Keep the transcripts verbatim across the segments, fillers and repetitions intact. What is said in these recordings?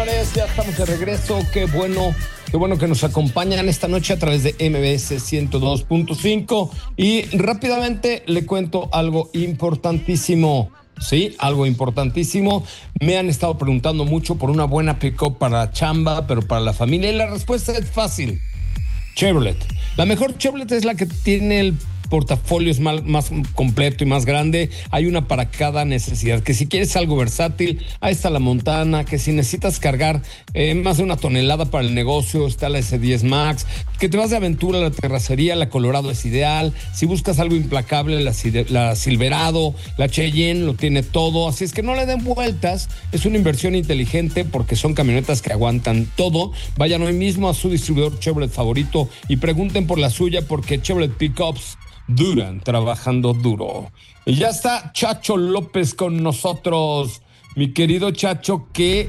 señores, ya estamos de regreso. Qué bueno, qué bueno que nos acompañan esta noche a través de M B S ciento dos punto cinco. Y rápidamente le cuento algo importantísimo. Sí, algo importantísimo. Me han estado preguntando mucho por una buena pick-up para chamba, pero para la familia. Y la respuesta es fácil. Chevrolet. La mejor Chevrolet es la que tiene el portafolio es más, más completo y más grande. Hay una para cada necesidad. Que si quieres algo versátil, ahí está la Montana. Que si necesitas cargar eh, más de una tonelada para el negocio, está la ese diez Max. Que te vas de aventura, la terracería, la Colorado es ideal. Si buscas algo implacable, la, la Silverado, la Cheyenne lo tiene todo. Así es que no le den vueltas. Es una inversión inteligente porque son camionetas que aguantan todo. Vayan hoy mismo a su distribuidor Chevrolet favorito y pregunten por la suya, porque Chevrolet Pickups duran trabajando duro. Y ya está Chacho López con nosotros. Mi querido Chacho, qué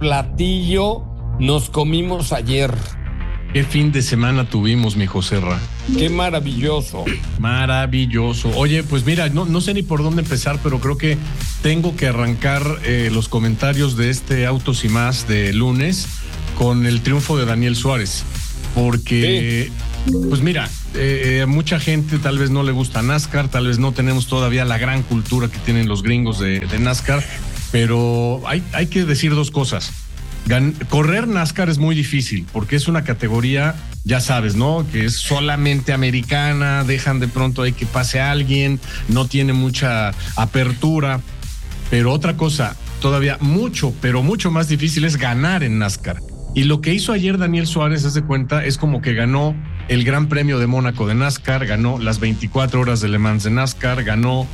platillo nos comimos ayer. Qué fin de semana tuvimos, mi Joserra. Qué maravilloso. Maravilloso. Oye, pues mira, no, no sé ni por dónde empezar, pero creo que tengo que arrancar eh, los comentarios de este Autos y Más de lunes con el triunfo de Daniel Suárez. Porque... Sí. Pues mira, eh, mucha gente tal vez no le gusta NASCAR, tal vez no tenemos todavía la gran cultura que tienen los gringos de, de NASCAR, pero hay, hay que decir dos cosas. Gan- correr NASCAR es muy difícil porque es una categoría, ya sabes, ¿no? Que es solamente americana, dejan de pronto ahí que pase alguien, no tiene mucha apertura, pero otra cosa, todavía mucho, pero mucho más difícil es ganar en NASCAR. Y lo que hizo ayer Daniel Suárez, haz de cuenta, es como que ganó el Gran Premio de Mónaco de NASCAR, ganó las veinticuatro horas de Le Mans de NASCAR, ganó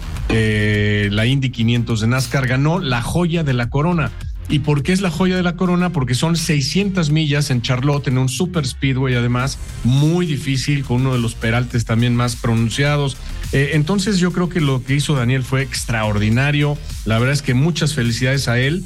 eh, la Indy quinientos de NASCAR, ganó la joya de la corona. ¿Y por qué es la joya de la corona? Porque son seiscientas millas en Charlotte, en un super speedway, además, muy difícil, con uno de los peraltes también más pronunciados. Eh, entonces yo creo que lo que hizo Daniel fue extraordinario. La verdad es que muchas felicidades a él.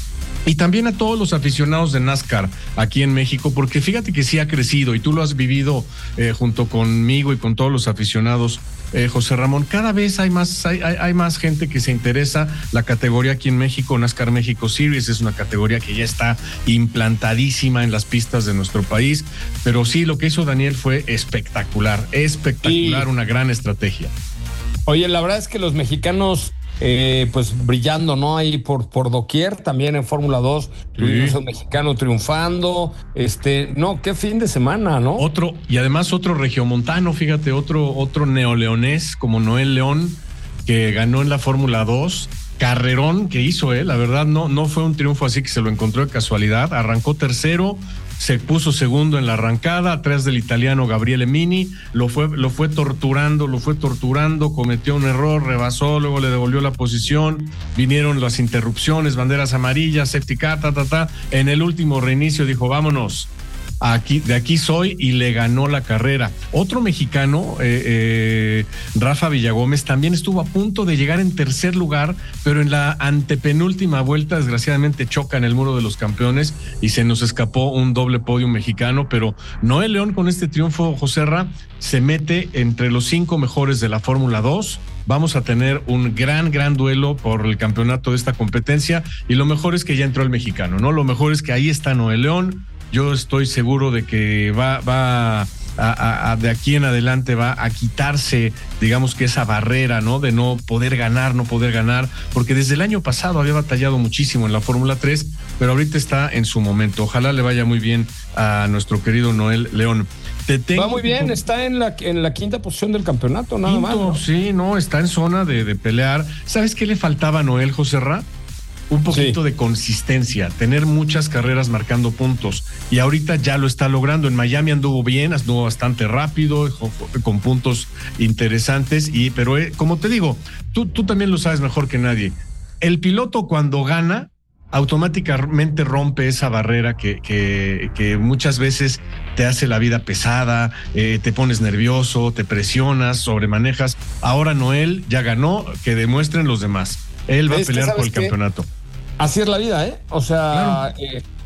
Y también a todos los aficionados de NASCAR aquí en México, porque fíjate que sí ha crecido y tú lo has vivido eh, junto conmigo y con todos los aficionados, eh, José Ramón. Cada vez hay más, hay, hay, hay más gente que se interesa. La categoría aquí en México, NASCAR México Series, es una categoría que ya está implantadísima en las pistas de nuestro país. Pero sí, lo que hizo Daniel fue espectacular, espectacular, y... una gran estrategia. Oye, la verdad es que los mexicanos... Eh, pues brillando, ¿no? Ahí por, por doquier, también en Fórmula dos, tuvimos sí. a un mexicano triunfando, este, no, qué fin de semana, ¿no? Otro, y además otro regiomontano, fíjate, otro, otro neoleonés como Noel León, que ganó en la Fórmula dos, carrerón que hizo él, la verdad no, no fue un triunfo así que se lo encontró de casualidad, arrancó tercero, se puso segundo en la arrancada, atrás del italiano Gabriele Mini, lo fue, lo fue torturando, lo fue torturando, cometió un error, rebasó, luego le devolvió la posición, vinieron las interrupciones, banderas amarillas, safety car, ta, ta, ta. En el último reinicio dijo, vámonos, aquí, de aquí soy, y le ganó la carrera. Otro mexicano, eh, eh, Rafa Villagómez, también estuvo a punto de llegar en tercer lugar, pero en la antepenúltima vuelta, desgraciadamente, choca en el muro de los campeones y se nos escapó un doble podio mexicano. Pero Noel León, con este triunfo, Joserra, se mete entre los cinco mejores de la Fórmula dos. Vamos a tener un gran, gran duelo por el campeonato de esta competencia, y lo mejor es que ya entró el mexicano, ¿no? Lo mejor es que ahí está Noel León. Yo estoy seguro de que va, va a, a, a, de aquí en adelante va a quitarse, digamos que esa barrera, ¿no? De no poder ganar, no poder ganar, porque desde el año pasado había batallado muchísimo en la Fórmula tres, pero ahorita está en su momento. Ojalá le vaya muy bien a nuestro querido Noel León. Te tengo... Va muy bien, está en la, en la quinta posición del campeonato, nada Quinto, más, ¿no? Sí, no, está en zona de, de pelear. ¿Sabes qué le faltaba a Noel, Joserra? Un poquito sí. de consistencia, tener muchas carreras marcando puntos, y ahorita ya lo está logrando. En Miami anduvo bien, anduvo bastante rápido, con puntos interesantes, y pero eh, como te digo, tú, tú también lo sabes mejor que nadie, el piloto cuando gana automáticamente rompe esa barrera que, que, que muchas veces te hace la vida pesada, eh, te pones nervioso, te presionas, sobremanejas. Ahora Noel ya ganó, que demuestren los demás. Él va a pelear por el qué? campeonato. Así es la vida, ¿eh? O sea, claro. eh,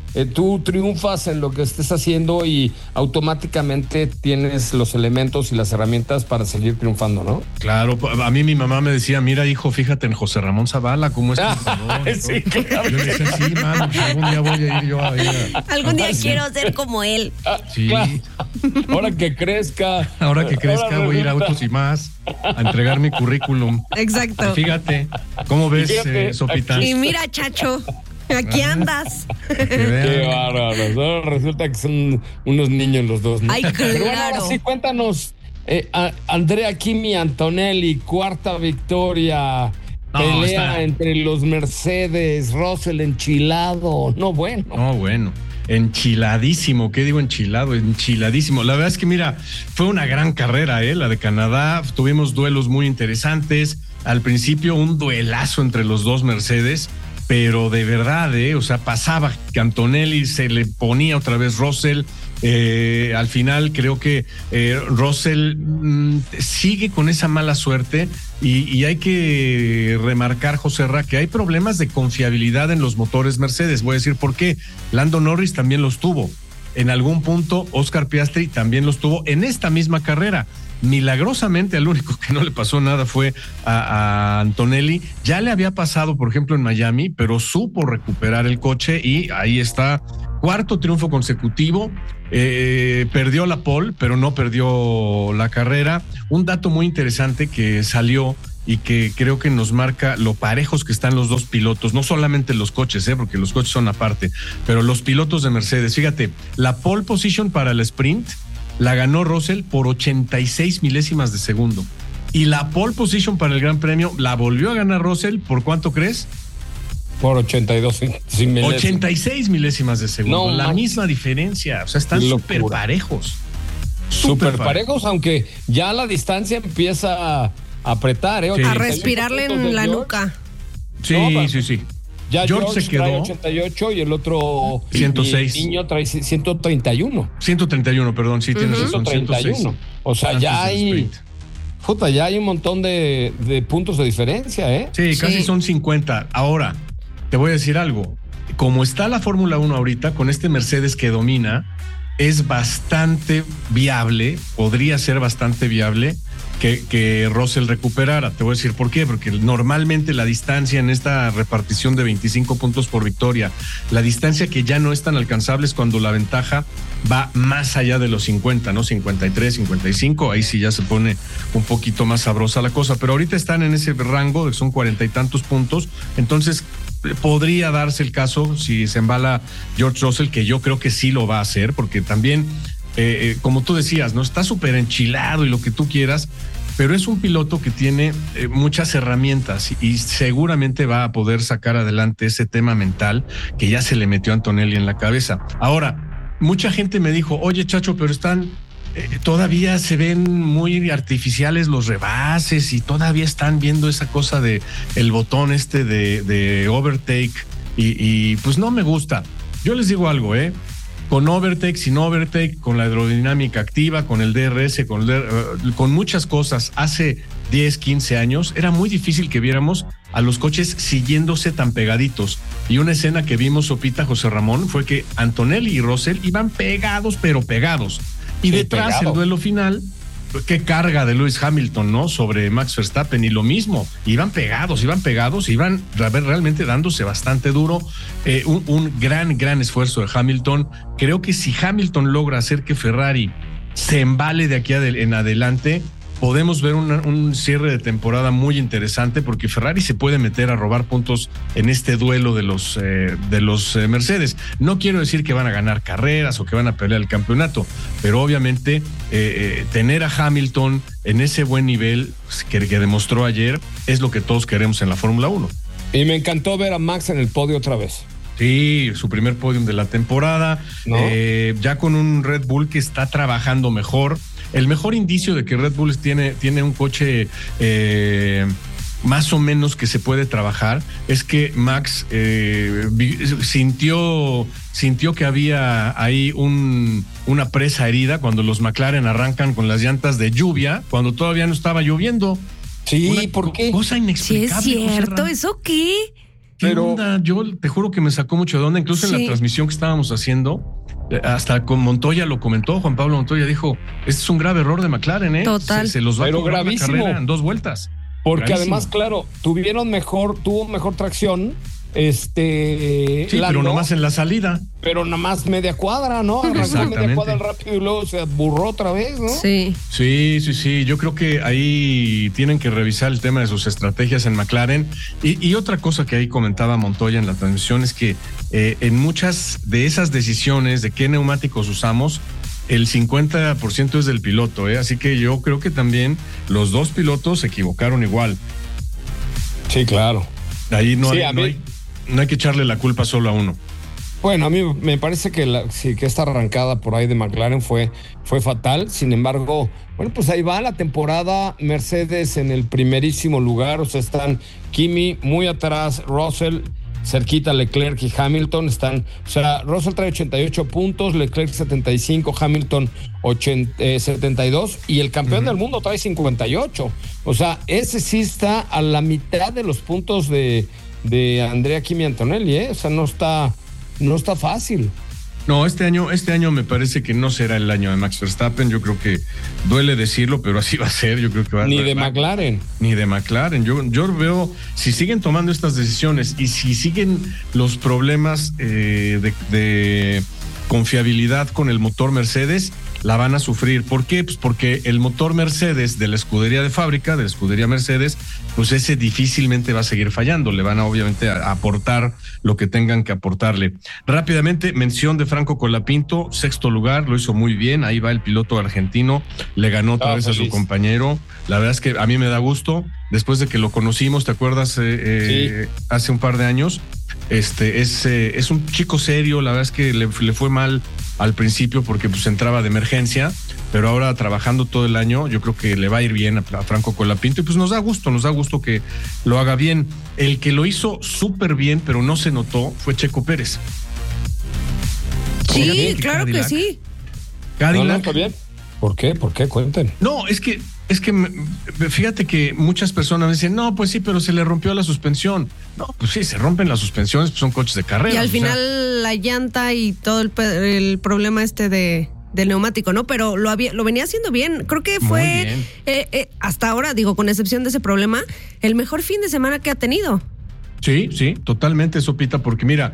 eh, tú triunfas en lo que estés haciendo y automáticamente tienes los elementos y las herramientas para seguir triunfando, ¿no? Claro, a mí mi mamá me decía, mira hijo, fíjate en José Ramón Zavala, cómo es. Sí, claro. Yo le decía, sí, mano, pues algún día voy a ir yo a ver. Algún día Sí. quiero ser como él. Sí. Claro. Ahora que crezca. Ahora que crezca voy a ir a Autos y Más a entregar mi currículum. Exacto. Fíjate, ¿cómo ves, Fíjate, eh, Sopita? Y mira, Chacho, aquí andas. Que Qué vean. bárbaros, ¿no? Resulta que son unos niños los dos, ¿no? Ay, Pero bueno, claro. ahora sí, cuéntanos, eh, a- Andrea Kimi Antonelli, cuarta victoria, No, pelea está- entre los Mercedes, Russell enchilado, no bueno. No, bueno. Enchiladísimo, ¿qué digo enchilado? Enchiladísimo. La verdad es que mira, fue una gran carrera, ¿eh? La de Canadá. Tuvimos duelos muy interesantes. Al principio un duelazo entre los dos Mercedes, pero de verdad, ¿eh? O sea, pasaba que Antonelli, se le ponía otra vez Russell. Eh, al final creo que eh, Russell mmm, sigue con esa mala suerte y, y hay que remarcar, José Ra, que hay problemas de confiabilidad en los motores Mercedes. Voy a decir por qué. Lando Norris también los tuvo. En algún punto, Oscar Piastri también los tuvo en esta misma carrera. Milagrosamente, al único que no le pasó nada fue a, a Antonelli. Ya le había pasado, por ejemplo, en Miami, pero supo recuperar el coche y ahí está. Cuarto triunfo consecutivo. Eh, perdió la pole, pero no perdió la carrera. Un dato muy interesante que salió y que creo que nos marca lo parejos que están los dos pilotos, no solamente los coches, ¿eh? Porque los coches son aparte, pero los pilotos de Mercedes. Fíjate, la pole position para el sprint la ganó Russell por ochenta y seis milésimas de segundo. Y la pole position para el Gran Premio la volvió a ganar Russell, ¿por cuánto crees? Por ochenta y dos sin milésimas. ochenta y seis milésimas de segundo. No, la man. misma diferencia. O sea, están Locura. súper parejos. Súper parejos, aunque ya la distancia empieza a apretar, ¿eh? Sí. A ochenta y ocho respirarle puntos en de la George. nuca. Sí, No, pa- sí, sí. Ya George George, se quedó- trae ochenta y ocho y el otro ciento seis. y Niño trae ciento treinta y uno. ciento treinta y uno, perdón, sí, tienes razón. ciento seis. ciento treinta y uno. O sea, Antes ya del hay, sprint. puta, ya hay un montón de, de puntos de diferencia, ¿eh? Sí, casi Sí. son cincuenta. Ahora, te voy a decir algo. Como está la Fórmula uno ahorita, con este Mercedes que domina, es bastante viable, podría ser bastante viable que, que Russell recuperara. Te voy a decir por qué, porque normalmente la distancia en esta repartición de veinticinco puntos por victoria, la distancia que ya no es tan alcanzable es cuando la ventaja va más allá de los cincuenta, ¿no? cincuenta y tres, cincuenta y cinco, ahí sí ya se pone un poquito más sabrosa la cosa, pero ahorita están en ese rango, que son cuarenta y tantos puntos, entonces podría darse el caso si se embala George Russell, que yo creo que sí lo va a hacer, porque también, eh, eh, como tú decías, no está súper enchilado y lo que tú quieras, pero es un piloto que tiene eh, muchas herramientas y seguramente va a poder sacar adelante ese tema mental que ya se le metió a Antonelli en la cabeza. Ahora, mucha gente me dijo, oye Chacho, pero están... Eh, todavía se ven muy artificiales los rebases y todavía están viendo esa cosa de el botón este de, de overtake y, y pues no me gusta. Yo les digo algo, eh, con overtake, sin overtake, con la aerodinámica activa, con el D R S, con, el D R, uh, con muchas cosas, hace diez, quince años era muy difícil que viéramos a los coches siguiéndose tan pegaditos. Y una escena que vimos, Sopita, José Ramón, fue que Antonelli y Russell iban pegados, pero pegados. Y Sí, detrás, pegado. el duelo final, qué carga de Lewis Hamilton, ¿no? Sobre Max Verstappen, y lo mismo, iban pegados, iban pegados, iban realmente dándose bastante duro. Eh, un, un gran, gran esfuerzo de Hamilton. Creo que si Hamilton logra hacer que Ferrari se embale de aquí adel- en adelante, podemos ver una, un cierre de temporada muy interesante, porque Ferrari se puede meter a robar puntos en este duelo de los, eh, de los eh, Mercedes. No quiero decir que van a ganar carreras o que van a pelear el campeonato, pero obviamente eh, eh, tener a Hamilton en ese buen nivel que, que demostró ayer es lo que todos queremos en la Fórmula uno. Y me encantó ver a Max en el podio otra vez. Sí, su primer podium de la temporada, ¿No? eh, ya con un Red Bull que está trabajando mejor. El mejor indicio de que Red Bull tiene, tiene un coche eh, más o menos que se puede trabajar es que Max eh, vi, sintió, sintió que había ahí un, una presa herida cuando los McLaren arrancan con las llantas de lluvia, cuando todavía no estaba lloviendo. Sí, Una ¿por qué? Cosa Sí, inexplicable. es José cierto. Ra. ¿Eso qué? ¿Qué Pero, onda? Yo te juro que me sacó mucho de onda, incluso Sí. en la transmisión que estábamos haciendo, eh, hasta con Montoya lo comentó, Juan Pablo Montoya dijo, este es un grave error de McLaren, ¿eh? Total. Se, se los va Pero a cobrar la gravísimo. carrera en dos vueltas. porque Gravísimo. además, claro, tuvieron mejor, tuvo mejor tracción, este, Sí, Lando, pero nomás en la salida. pero nada más media cuadra, ¿no? Arrancó Exactamente. media cuadra rápido y luego se burró otra vez, ¿no? Sí. Sí, sí, sí. Yo creo que ahí tienen que revisar el tema de sus estrategias en McLaren. Y, y otra cosa que ahí comentaba Montoya en la transmisión es que eh, en muchas de esas decisiones de qué neumáticos usamos, el cincuenta por ciento es del piloto, ¿eh? Así que yo creo que también los dos pilotos se equivocaron igual. Sí, claro. Ahí no, Sí, hay, a no, mí- hay, no hay que echarle la culpa solo a uno. Bueno, a mí me parece que, la, sí, que esta arrancada por ahí de McLaren fue, fue fatal. Sin embargo, bueno, pues ahí va la temporada. Mercedes en el primerísimo lugar. O sea, están Kimi muy atrás, Russell cerquita, Leclerc y Hamilton. Están, o sea, Russell trae ochenta y ocho puntos, Leclerc setenta y cinco, Hamilton ochenta, eh, setenta y dos y el campeón uh-huh. del mundo trae cincuenta y ocho. O sea, ese sí está a la mitad de los puntos de, de Andrea Kimi Antonelli, ¿eh? O sea, no está... No está fácil. No, este año, este año me parece que no será el año de Max Verstappen. Yo creo que duele decirlo, pero así va a ser. Yo creo que va a Ni de McLaren. Ni de McLaren. Yo, yo veo, si siguen tomando estas decisiones y si siguen los problemas eh, de, de confiabilidad con el motor Mercedes, la van a sufrir. ¿Por qué? Pues porque el motor Mercedes de la escudería de fábrica, de la escudería Mercedes, pues ese difícilmente va a seguir fallando. Le van a obviamente a aportar lo que tengan que aportarle. Rápidamente, mención de Franco Colapinto, sexto lugar, lo hizo muy bien. Ahí va el piloto argentino, le ganó otra ah, vez feliz. a su compañero. La verdad es que a mí me da gusto. Después de que lo conocimos, ¿te acuerdas? Eh, eh, sí. Hace un par de años. Este es, eh, es un chico serio, la verdad es que le, le fue mal al principio porque pues entraba de emergencia, pero ahora trabajando todo el año, yo creo que le va a ir bien a, a Franco Colapinto y pues nos da gusto, nos da gusto que lo haga bien. El que lo hizo súper bien, pero no se notó, fue Checo Pérez. Sí, que claro Cadillac, que sí. Cadillac. No, no, está bien. ¿Por qué? ¿Por qué? Cuenten. No, es que Es que fíjate que muchas personas dicen, no, pues sí, pero se le rompió la suspensión. No, pues sí, se rompen las suspensiones, pues son coches de carrera. Y al o final sea, la llanta y todo el, el problema este de del neumático, ¿no? Pero lo había, lo venía haciendo bien. Creo que fue eh, eh, hasta ahora, digo, con excepción de ese problema, el mejor fin de semana que ha tenido. Sí, sí, totalmente, Sopita, porque mira,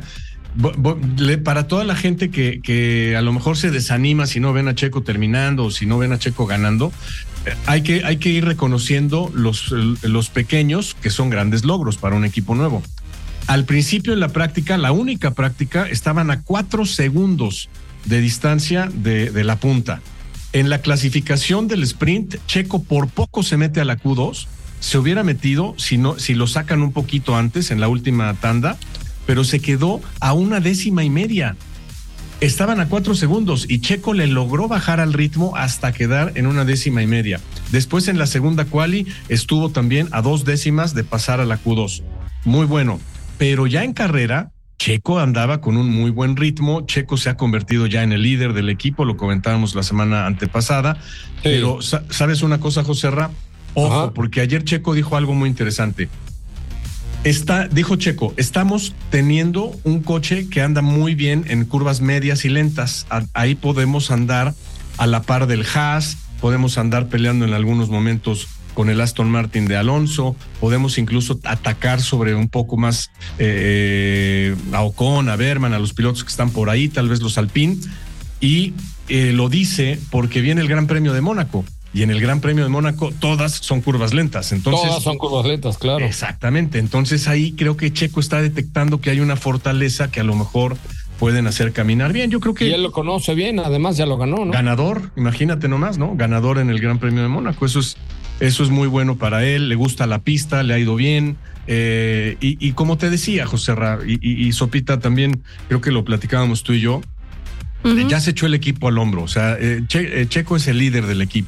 para toda la gente que, que a lo mejor se desanima si no ven a Checo terminando o si no ven a Checo ganando, hay que, hay que ir reconociendo los, los pequeños que son grandes logros para un equipo nuevo. Al principio en la práctica, la única práctica, estaban a cuatro segundos de distancia de, de la punta. En la clasificación del sprint, Checo por poco se mete a la Q dos, se hubiera metido si, no, si lo sacan un poquito antes en la última tanda, pero se quedó a una décima y media. Estaban a cuatro segundos y Checo le logró bajar al ritmo hasta quedar en una décima y media. Después en la segunda quali estuvo también a dos décimas de pasar a la Q dos. Muy bueno, pero ya en carrera Checo andaba con un muy buen ritmo. Checo se ha convertido ya en el líder del equipo, lo comentábamos la semana antepasada. Sí. Pero ¿sabes una cosa, Joserra? Ojo, Ajá. porque ayer Checo dijo algo muy interesante. Está, dijo Checo, estamos teniendo un coche que anda muy bien en curvas medias y lentas. Ahí podemos andar a la par del Haas, podemos andar peleando en algunos momentos con el Aston Martin de Alonso, podemos incluso atacar sobre un poco más eh, a Ocon, a Berman, a los pilotos que están por ahí, tal vez los Alpine, y eh, lo dice porque viene el Gran Premio de Mónaco. Y en el Gran Premio de Mónaco todas son curvas lentas. Entonces, todas son curvas lentas, claro. Exactamente. Entonces ahí creo que Checo está detectando que hay una fortaleza que a lo mejor pueden hacer caminar bien. Yo creo que... Y él lo conoce bien, además ya lo ganó, ¿no? Ganador, imagínate nomás, ¿no? Ganador en el Gran Premio de Mónaco. Eso es, eso es muy bueno para él. Le gusta la pista, le ha ido bien. Eh, y, y como te decía, Joserra, y, y, y Sopita también, creo que lo platicábamos tú y yo, Uh-huh. ya se echó el equipo al hombro, o sea, eh, che, eh, Checo es el líder del equipo.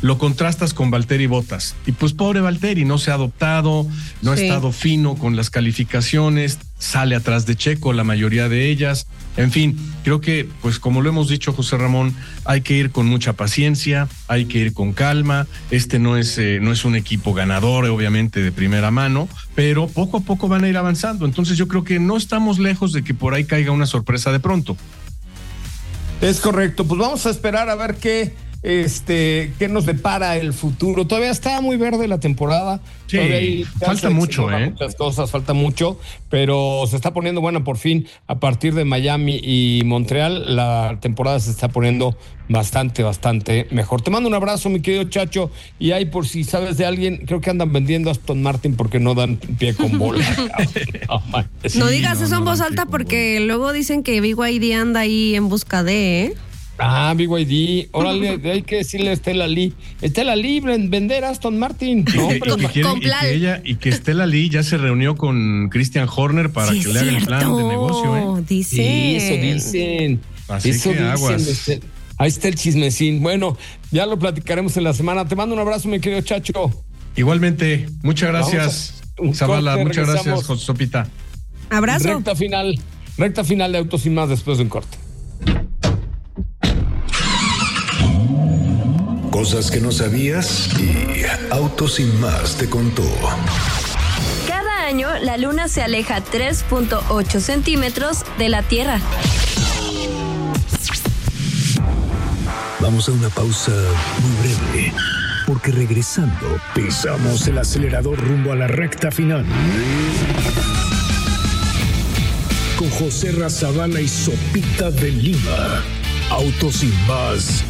lo contrastas con Valtteri Bottas. Y pues pobre Valtteri, no se ha adoptado, no sí. ha estado fino con las calificaciones, sale atrás de Checo la mayoría de ellas. En fin, creo que, pues como lo hemos dicho, José Ramón, hay que ir con mucha paciencia, hay que ir con calma. Este no es, eh, no es un equipo ganador, obviamente, de primera mano, pero poco a poco van a ir avanzando. Entonces yo creo que no estamos lejos de que por ahí caiga una sorpresa de pronto. Es correcto, pues vamos a esperar a ver qué, este, qué nos depara el futuro. Todavía está muy verde la temporada. Sí, hay, falta mucho, ¿eh? Muchas cosas, falta mucho, pero se está poniendo buena por fin. A partir de Miami y Montreal, la temporada se está poniendo bastante, bastante mejor. Te mando un abrazo, mi querido Chacho, y ahí por si sabes de alguien, creo que andan vendiendo a Aston Martin porque no dan pie con bola. No, sí, no digas no, eso no en voz alta porque luego dicen que B Y D anda ahí en busca de, ¿eh? Ah, B Y D, órale, hay que decirle a Estela Lee. Estela Lee, vender a Aston Martin. No, y, que, y, que quieren, y, que ella, y que Estela Lee ya se reunió con Christian Horner para sí, que le haga el plan de negocio, ¿eh? Dicen. Sí, eso dicen. Así eso que dicen, aguas. Este, ahí está el chismecín. Bueno, ya lo platicaremos en la semana. Te mando un abrazo, mi querido Chacho. Igualmente, muchas gracias, Zavala, muchas gracias, José Sopita. Abrazo. Recta final, recta final de Autos Sin Más después de un corte. Cosas que no sabías y Autos Sin Más te contó. Cada año la Luna se aleja tres punto ocho centímetros de la Tierra. Vamos a una pausa muy breve, porque regresando pisamos el acelerador rumbo a la recta final. Con José Razabala y Sopita de Lima. Autos Sin Más